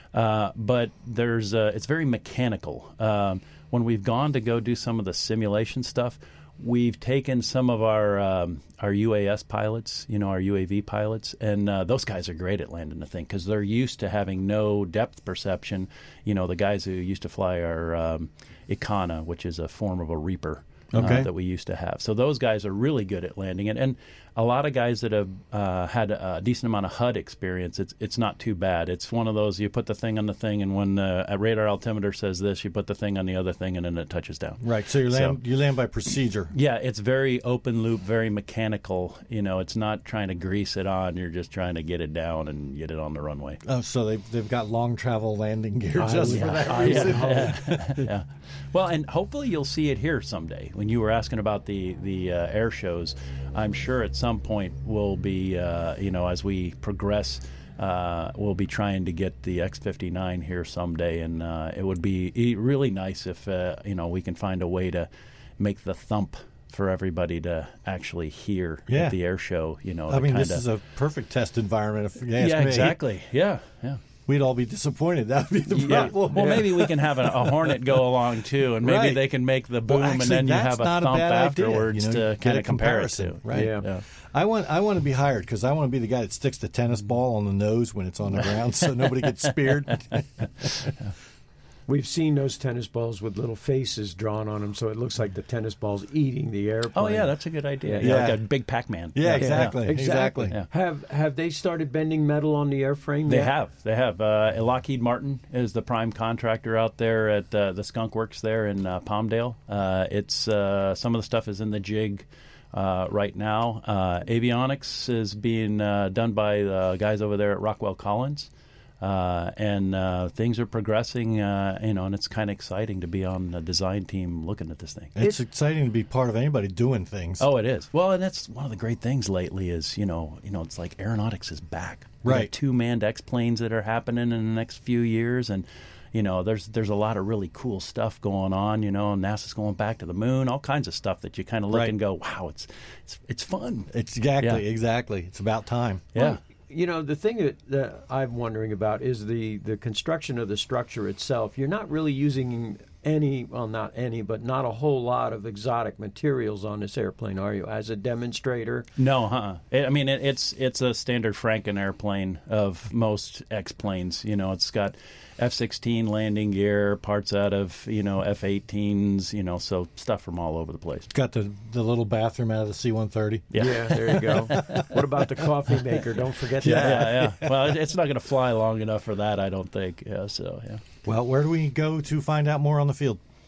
But it's very mechanical. When we've gone to go do some of the simulation stuff, we've taken some of our UAS pilots, our UAV pilots, and those guys are great at landing the thing because they're used to having no depth perception. The guys who used to fly our Icana, which is a form of a Reaper. That we used to have. So those guys are really good at landing it. And a lot of guys that have had a decent amount of HUD experience, it's not too bad. It's one of those, you put the thing on the thing, and when a radar altimeter says this, you put the thing on the other thing, and then it touches down. Right, so you land by procedure. Yeah, it's very open loop, very mechanical. It's not trying to grease it on. You're just trying to get it down and get it on the runway. Oh, so they've got long travel landing gear just for that reason. Yeah. Well, and hopefully you'll see it here someday. When you were asking about the air shows, I'm sure at some point we'll be, as we progress, we'll be trying to get the X-59 here someday, and it would be really nice if we can find a way to make the thump for everybody to actually hear at the air show. I mean, this is a perfect test environment. If you ask me. Exactly. Yeah. We'd all be disappointed. That would be the problem. Well, maybe we can have a Hornet go along too, and maybe they can make the boom, and then you have a thump afterwards to kind of compare it to. Right? Yeah. I want to be hired because I want to be the guy that sticks the tennis ball on the nose when it's on the ground, so nobody gets speared. We've seen those tennis balls with little faces drawn on them, so it looks like the tennis ball's eating the airplane. Oh, yeah, that's a good idea. Like a big Pac-Man. Yeah, exactly. Yeah. Have they started bending metal on the airframe yet? They have. Lockheed Martin is the prime contractor out there at the Skunk Works there in Palmdale. It's some of the stuff is in the jig right now. Avionics is being done by the guys over there at Rockwell Collins. And things are progressing, and it's kind of exciting to be on the design team looking at this thing. It's exciting to be part of anybody doing things. Oh, it is. Well, and that's one of the great things lately is, it's like aeronautics is back. We got 2 manned X-planes that are happening in the next few years, and there's a lot of really cool stuff going on. NASA's going back to the moon, all kinds of stuff that you kind of look and go, wow, it's fun. It's exactly. It's about time. Yeah. Well, the thing that I'm wondering about is the construction of the structure itself. You're not really using not a whole lot of exotic materials on this airplane, are you, as a demonstrator? No, it's a standard Franken airplane of most X-planes. It's got F-16 landing gear, parts out of, F-18s, so stuff from all over the place. It's got the little bathroom out of the C-130. Yeah, there you go. What about the coffee maker? Don't forget that. Yeah. Well, it's not going to fly long enough for that, I don't think. Yeah. Well, where do we go to find out more on the field?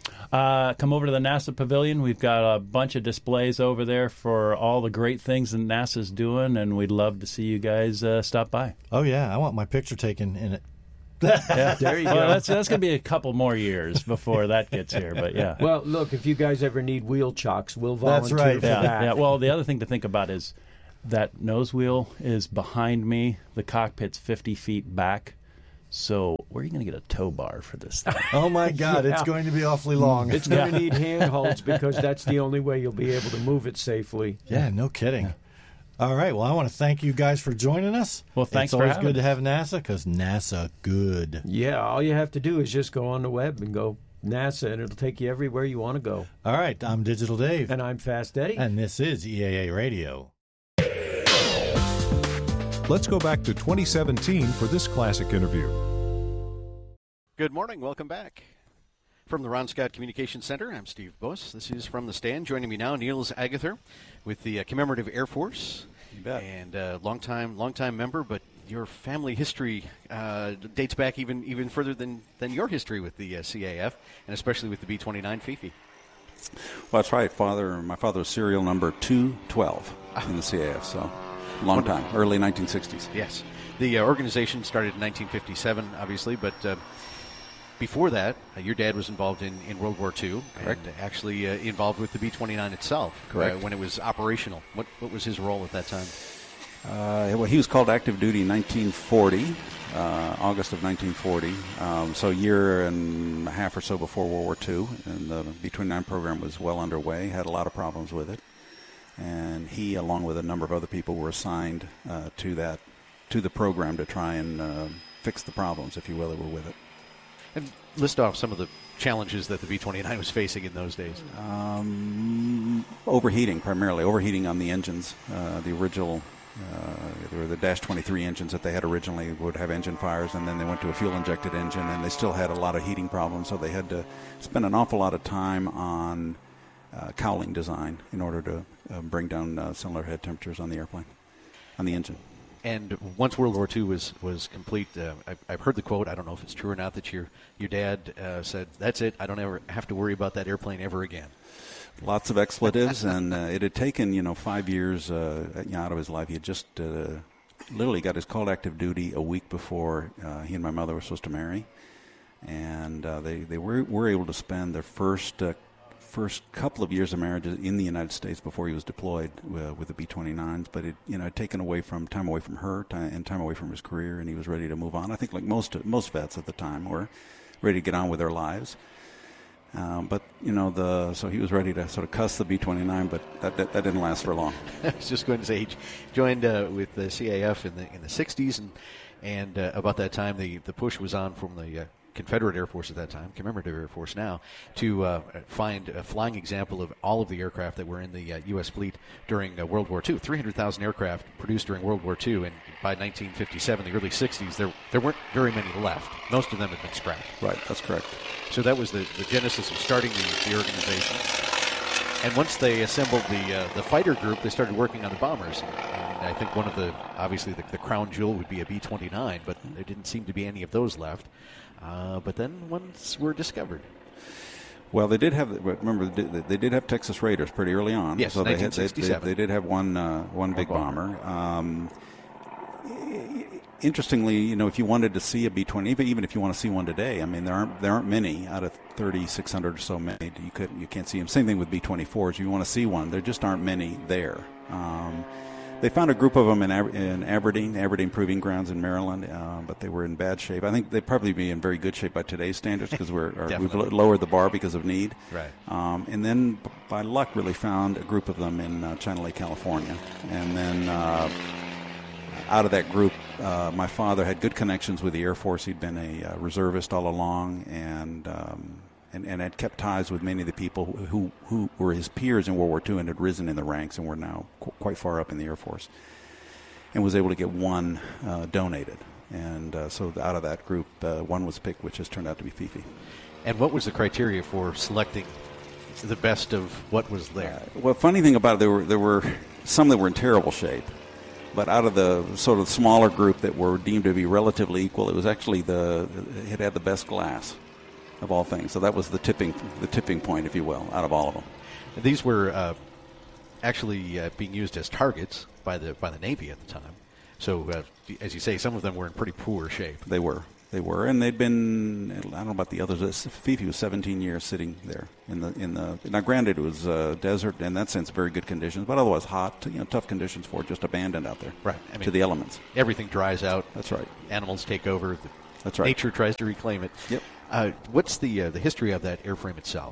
Come over to the NASA Pavilion. We've got a bunch of displays over there for all the great things that NASA's doing, and we'd love to see you guys stop by. Oh, yeah. I want my picture taken in it. Yeah. There you go. Well, that's going to be a couple more years before that gets here, but yeah. Well, look, if you guys ever need wheel chocks, we'll volunteer That's right. for Yeah, that. yeah. Well, the other thing to think about is that nose wheel is behind me. The cockpit's 50 feet back. So where are you going to get a tow bar for this thing? Oh, my God. Yeah. It's going to be awfully long. It's going to need handholds because that's the only way you'll be able to move it safely. Yeah, no kidding. Yeah. All right. Well, I want to thank you guys for joining us. Well, thanks for having It's always good to have NASA because NASA good. Yeah, all you have to do is just go on the web and go NASA, and it'll take you everywhere you want to go. All right. I'm Digital Dave. And I'm Fast Eddie. And this is EAA Radio. Let's go back to 2017 for this classic interview. Good morning. Welcome back. From the Ron Scott Communications Center, I'm Steve Buss. This is From the Stand. Joining me now, Niels Agather with the Commemorative Air Force. You bet. And long-time member, but your family history dates back even further than your history with the CAF, and especially with the B-29 Fifi. Well, that's right. My father was serial number 212 in the CAF, so long time, early 1960s. Yes. The organization started in 1957, obviously, but before that, your dad was involved in World War II. Correct. And actually involved with the B-29 itself. Correct. When it was operational. What was his role at that time? Well, he was called active duty in 1940, August of 1940, so a year and a half or so before World War II, and the B-29 program was well underway, had a lot of problems with it, and he, along with a number of other people, were assigned to the program to try and fix the problems, if you will, that were with it. And list off some of the challenges that the B-29 was facing in those days. Overheating, primarily. Overheating on the engines. The original, there were the Dash 23 engines that they had originally would have engine fires, and then they went to a fuel-injected engine, and they still had a lot of heating problems, so they had to spend an awful lot of time on cowling design in order to bring down cylinder head temperatures on the airplane, on the engine. And once World War II was complete, I've heard the quote, I don't know if it's true or not, that your dad said, "That's it, I don't ever have to worry about that airplane ever again." Lots of expletives, and it had taken 5 years out of his life. He had just literally got his called active duty a week before he and my mother were supposed to marry, and they were able to spend their first couple of years of marriage in the United States before he was deployed with the B-29s, but it had taken time away from her and time away from his career, and he was ready to move on. I think like most vets at the time were ready to get on with their lives. But so he was ready to sort of cuss the B-29, but that didn't last for long. I was just going to say he joined with the CAF in the 60s, and about that time the push was on from the Confederate Air Force at that time, Commemorative Air Force now, to find a flying example of all of the aircraft that were in the U.S. fleet during World War II. 300,000 aircraft produced during World War II, and by 1957, the early 60s, there weren't very many left. Most of them had been scrapped. Right, that's correct. So that was the genesis of starting the organization. And once they assembled the fighter group, they started working on the bombers. And I think one of obviously the crown jewel would be a B-29, but there didn't seem to be any of those left. But then ones were discovered. Well, they did have. Remember, they did have Texas Raiders pretty early on. Yes, so 1967. They did have one big bomber. Interestingly, if you wanted to see a B-20, even if you want to see one today, I mean, there aren't many out of 3,600 or so made. You can't see them. Same thing with B-24s. If you want to see one, there just aren't many there. They found a group of them in Aberdeen Proving Grounds in Maryland, but they were in bad shape. I think they'd probably be in very good shape by today's standards because we've lowered the bar because of need. Right. And then, by luck, really found a group of them in China Lake, California. And then out of that group, my father had good connections with the Air Force. He'd been a reservist all along, and had kept ties with many of the people who were his peers in World War II and had risen in the ranks and were now quite far up in the Air Force, and was able to get one donated. And so out of that group, one was picked, which has turned out to be Fifi. And what was the criteria for selecting the best of what was there? Well, funny thing about it, there were some that were in terrible shape. But out of the sort of smaller group that were deemed to be relatively equal, it was actually it had the best glass. of all things. So that was the tipping point, if you will, out of all of them. These were actually being used as targets by the Navy at the time. So, as you say, some of them were in pretty poor shape. They were, and they'd been. I don't know about the others. Fifi was 17 years sitting there in the. Now, granted, it was desert in that sense, very good conditions, but otherwise hot, tough conditions for it, just abandoned out there, right? To the elements. Everything dries out. That's right. Animals take over. That's right. Nature tries to reclaim it. Yep. What's the history of that airframe itself?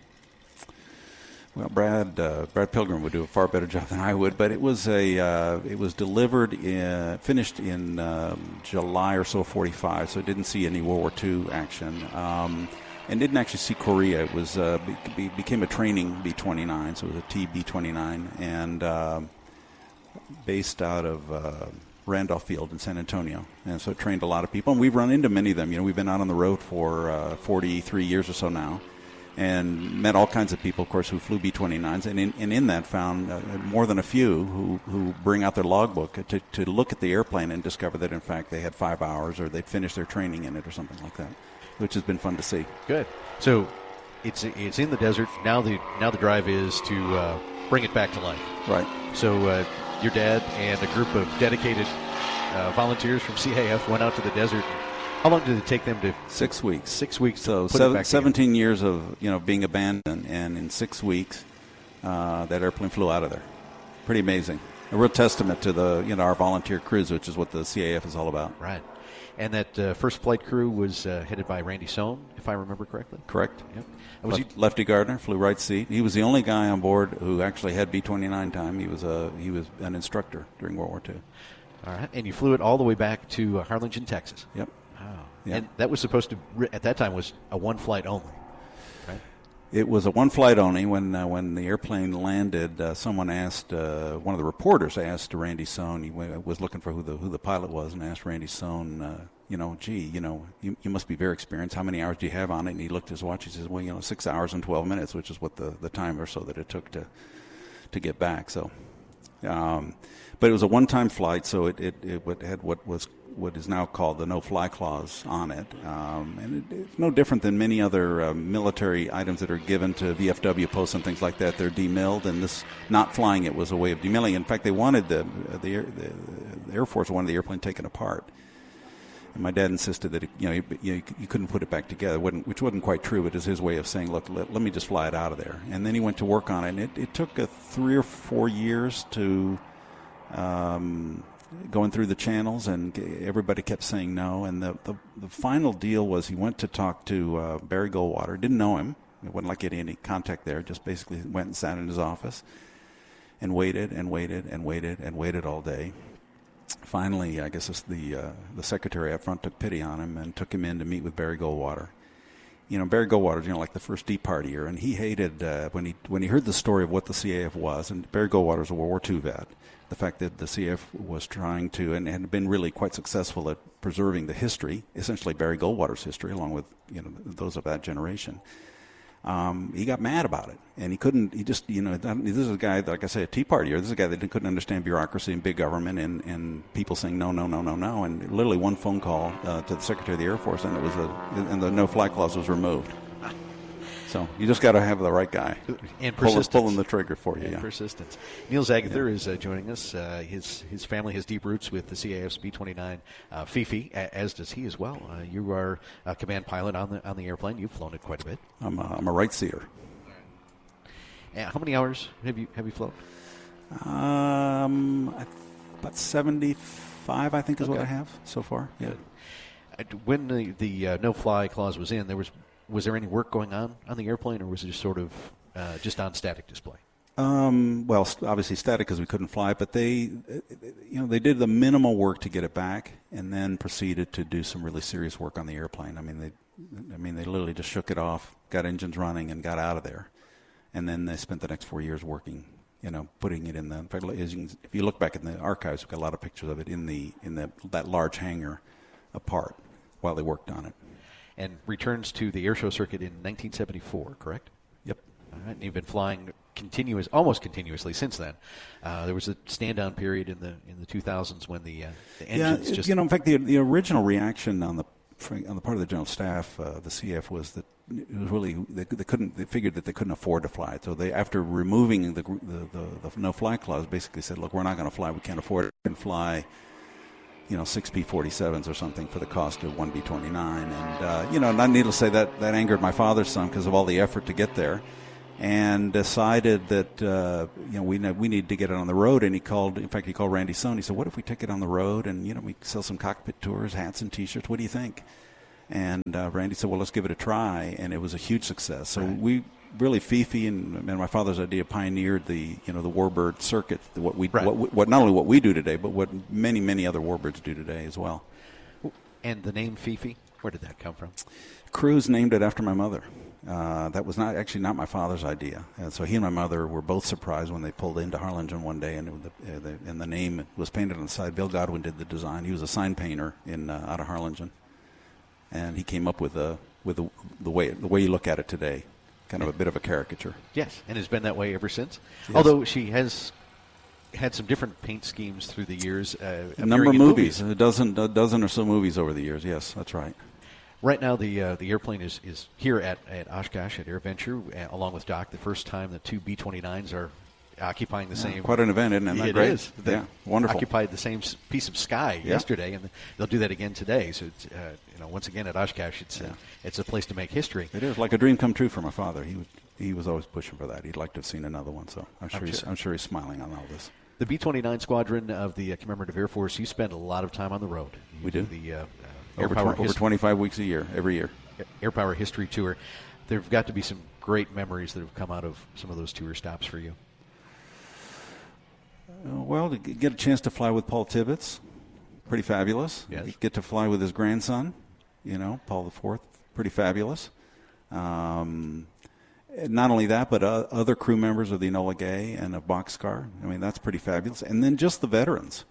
Well, Brad Pilgrim would do a far better job than I would, but it was delivered, finished in July or so of 45, so it didn't see any World War II action, and didn't actually see Korea. It was became a training B-29, so it was a TB-29, and based out of Randolph Field in San Antonio, and so it trained a lot of people, and we've run into many of them. We've been out on the road for 43 years or so now, and met all kinds of people, of course, who flew B-29s, and in that found more than a few who bring out their logbook to look at the airplane and discover that, in fact, they had 5 hours or they'd finished their training in it or something like that, which has been fun to see. Good. So it's in the desert. Now the drive is to bring it back to life. Right. So your dad and a group of dedicated volunteers from CAF went out to the desert. How long did it take them to? 6 weeks. 6 weeks. So 17 years of being abandoned, and in 6 weeks, that airplane flew out of there. Pretty amazing. A real testament to the our volunteer crews, which is what the CAF is all about. Right. And that first flight crew was headed by Randy Sohn, if I remember correctly. Correct. Yep. Lefty Gardner flew right seat. He was the only guy on board who actually had B-29 time. He was an instructor during World War II. All right. And you flew it all the way back to Harlingen, Texas. Yep. Wow. Yeah. And that was supposed to, at that time, was a one flight only, right? It was a one flight only. When the airplane landed, someone asked, one of the reporters asked Randy Sohn, he was looking for who the pilot was, and asked Randy Sohn, you must be very experienced. How many hours do you have on it? And he looked at his watch. He says, 6 hours and 12 minutes, which is what the time or so that it took to get back. So, but it was a one-time flight, so it had what is now called the no-fly clause on it, and it's no different than many other military items that are given to VFW posts and things like that. They're demilled, and this not flying it was a way of demilling. In fact, they wanted the Air Force wanted the airplane taken apart, and my dad insisted that you couldn't put it back together, which wasn't quite true. It is his way of saying, look, let me just fly it out of there. And then he went to work on it, and it took 3 or 4 years to. Going through the channels, and everybody kept saying no. And the final deal was he went to talk to Barry Goldwater. Didn't know him. It wasn't like he had any contact there. Just basically went and sat in his office and waited and waited and waited and waited all day. Finally, I guess the secretary up front took pity on him and took him in to meet with Barry Goldwater. Barry Goldwater's like the first Tea Partier, and he hated when he heard the story of what the CAF was. And Barry Goldwater's a World War II vet. The fact that the CAF was trying to and had been really quite successful at preserving the history, essentially Barry Goldwater's history, along with those of that generation. He got mad about it, and he couldn't. He just this is a guy, like I say, a Tea Partier. This is a guy that couldn't understand bureaucracy and big government and people saying no, no, no, no, no. And literally one phone call to the Secretary of the Air Force, and the no-fly clause was removed. So you just got to have the right guy and persistence, pulling the trigger for you. And persistence. Neil Zagather is joining us. His family has deep roots with the CAF's B-29 Fifi, as does he as well. You are a command pilot on the airplane. You've flown it quite a bit. I'm a right seater. How many hours have you flown? About 75, I think, is what I have so far. Yeah. When the no-fly clause was in, was there any work going on the airplane, or was it just sort of just on static display? Well, obviously static because we couldn't fly, but they did the minimal work to get it back, and then proceeded to do some really serious work on the airplane. I mean, they literally just shook it off, got engines running, and got out of there, and then they spent the next 4 years working, putting it in the. In fact, if you look back in the archives, we've got a lot of pictures of it in that large hangar apart while they worked on it. And returns to the airshow circuit in 1974, correct? Yep. All right, and you've been flying almost continuously since then. There was a stand-down period in the 2000s when the engines just. In fact, the original reaction on the part of the general staff, the CF, was that it was really they figured that they couldn't afford to fly it. So they, after removing the no-fly clause, basically said, look, we're not going to fly. We can't afford it. We can fly, 6 B-47s or something for the cost of one B-29. And, not needless to say, that angered my father some because of all the effort to get there, and decided that, we need to get it on the road. And he called Randy Sohn. He said, what if we take it on the road and, we sell some cockpit tours, hats and T-shirts? What do you think? And Randy said, well, let's give it a try. And it was a huge success. So we really, Fifi and my father's idea pioneered the warbird circuit, what not only what we do today, but what many, many other warbirds do today as well. And the name Fifi, where did that come from? Cruz named it after my mother. That was not my father's idea. And so he and my mother were both surprised when they pulled into Harlingen one day, and the name was painted on the side. Bill Godwin did the design. He was a sign painter out of Harlingen, and he came up with the way you look at it today. Kind of a bit of a caricature. Yes, and has been that way ever since. Yes. Although she has had some different paint schemes through the years. A number of movies. A dozen or so movies over the years. Yes, that's right. Right now, the airplane is here at Oshkosh at AirVenture, along with Doc. The first time the two B-29s are occupying the same. Quite an event, isn't it? Isn't that great? It is. They wonderful. Occupied the same piece of sky yesterday, and they'll do that again today. So, it's, once again at Oshkosh, it's a place to make history. It is like a dream come true for my father. He was always pushing for that. He'd like to have seen another one. So I'm sure he's smiling on all this. The B-29 squadron of the Commemorative Air Force. You spend a lot of time on the road. We do. The over 25 weeks a year, every year. Air Power History Tour. There've got to be some great memories that have come out of some of those tour stops for you. Well, to get a chance to fly with Paul Tibbets, pretty fabulous. Yes. Get to fly with his grandson, Paul IV, pretty fabulous. Not only that, but other crew members of the Enola Gay and of Boxcar. I mean, that's pretty fabulous. And then just the veterans.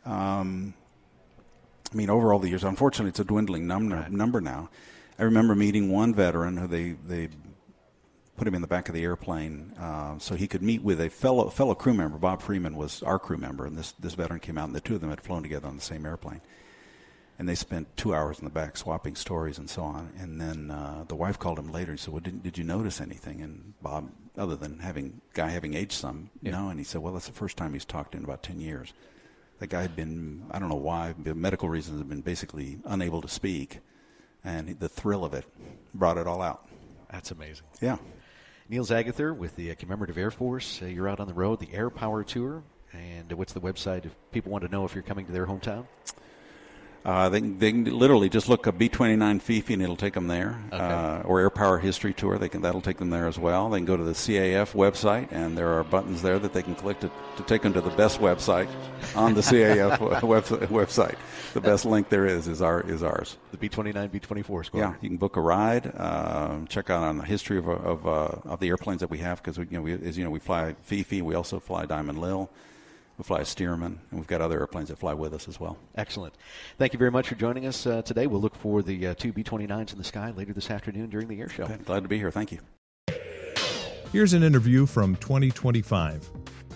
Over all the years, unfortunately, it's a dwindling number now. I remember meeting one veteran who they put him in the back of the airplane so he could meet with a fellow crew member. Bob Freeman was our crew member, and this veteran came out, and the two of them had flown together on the same airplane. And they spent 2 hours in the back swapping stories and so on. And then the wife called him later and said, well, did you notice anything? And Bob, other than having aged some, no. And he said, well, that's the first time he's talked in about 10 years. The guy had been, I don't know why, medical reasons, had been basically unable to speak. And the thrill of it brought it all out. That's amazing. Yeah. Neil Zagather with the Commemorative Air Force. You're out on the road, the Air Power Tour. And what's the website if people want to know if you're coming to their hometown? They can literally just look up B-29 Fifi and it'll take them there. Okay. Or Air Power History Tour, that'll take them there as well. They can go to the CAF website, and there are buttons there that they can click to take them to the best website on the CAF website. The best link there is ours. The B-29, B-24 squad. Yeah, you can book a ride, check out on the history of the airplanes that we have, because we fly Fifi, we also fly Diamond Lil. We fly a Stearman, and we've got other airplanes that fly with us as well. Excellent. Thank you very much for joining us today. We'll look for the two B-29s in the sky later this afternoon during the air show. Okay, glad to be here. Thank you. Here's an interview from 2025.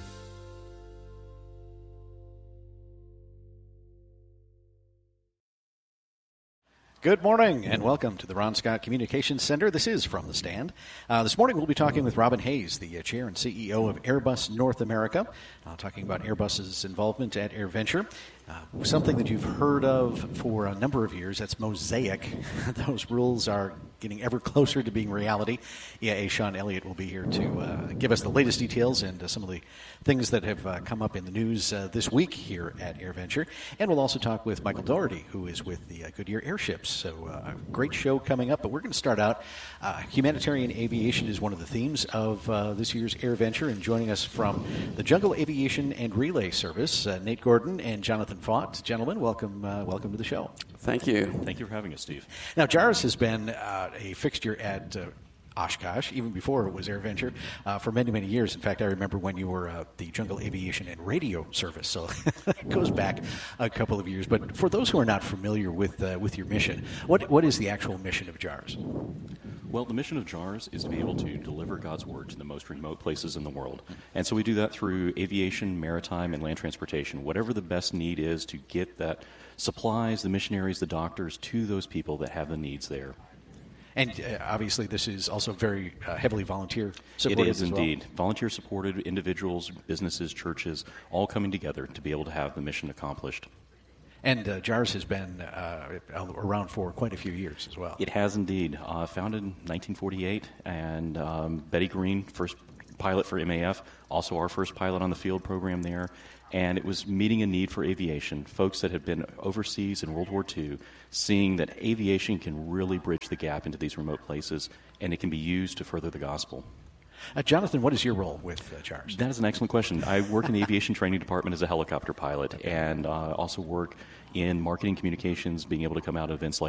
Good morning and welcome to the Ron Scott Communications Center. This is From the Stand. This morning we'll be talking with Robin Hayes, the chair and CEO of Airbus North America, talking about Airbus's involvement at AirVenture. Something that you've heard of for a number of years, that's Mosaic. Those rules are getting ever closer to being reality. EIA Sean Elliott will be here to give us the latest details and some of the things that have come up in the news this week here at AirVenture. And we'll also talk with Michael Doherty, who is with the Goodyear Airships. So a great show coming up, but we're going to start out. Humanitarian aviation is one of the themes of this year's AirVenture, and joining us from the Jungle Aviation and Relay Service, Nate Gordon and Jonathan Faught. Gentlemen, welcome to the show. Thank you. Thank you for having us, Steve. Now, JARS has been a fixture at Oshkosh, even before it was AirVenture, for many, many years. In fact, I remember when you were the Jungle Aviation and Radio Service, so it goes back a couple of years. But for those who are not familiar with your mission, what is the actual mission of JARS? Well, the mission of JARS is to be able to deliver God's Word to the most remote places in the world. And so we do that through aviation, maritime, and land transportation, whatever the best need is to get that supplies, the missionaries, the doctors, to those people that have the needs there. And obviously, this is also very heavily volunteer supported. It is as indeed. Well. Volunteer supported, individuals, businesses, churches, all coming together to be able to have the mission accomplished. And JARS has been around for quite a few years as well. It has indeed. Founded in 1948, and Betty Green, first pilot for MAF, also our first pilot on the field program there. And it was meeting a need for aviation. Folks that had been overseas in World War II, seeing that aviation can really bridge the gap into these remote places, and it can be used to further the gospel. Jonathan, what is your role with JARS? That is an excellent question. I work in the aviation training department as a helicopter pilot, and also work in marketing communications, being able to come out of events like